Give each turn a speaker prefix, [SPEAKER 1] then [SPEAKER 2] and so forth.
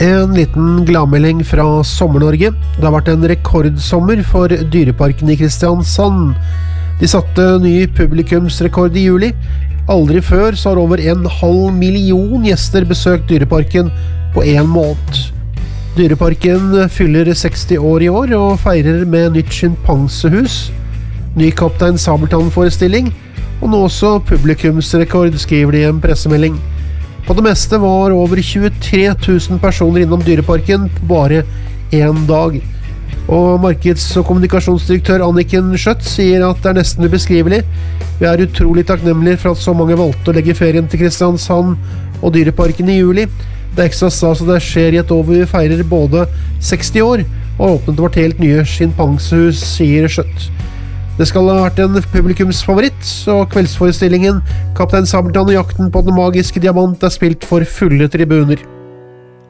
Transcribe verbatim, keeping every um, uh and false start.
[SPEAKER 1] En liten gladmelding fra Sommer-Norge. Det har vært en rekordsommer for Dyreparken i Kristiansand. De satte ny publikumsrekord i juli. Aldri før så har over en halv million gjester besøkt Dyreparken på en måned. Dyreparken fyller seksti år i år og feirer med nytt schimpansehus, ny Kaptein Sabeltann-forestilling og nå også publikumsrekord, skriver de i en pressemelding. På det meste var over tjuetre tusen personer innom Dyreparken på bare en dag. Og markeds- og kommunikasjonsdirektør Anniken Schjøtt sier at det er nesten ubeskrivelig. Vi er utrolig takknemlige for at så mange valgte å legge ferien til Kristiansand og Dyreparken i juli. Det er ekstra stas at det skjer i et år hvor vi feirer både seksti år og har åpnet vårt helt nye schimpansehus, sier Schjøtt. Det skal ha vært en publikumsfavoritt, og kveldsforestillingen Kaptein Sabeltann og jakten på den magiske diamant er spilt for fulle tribuner.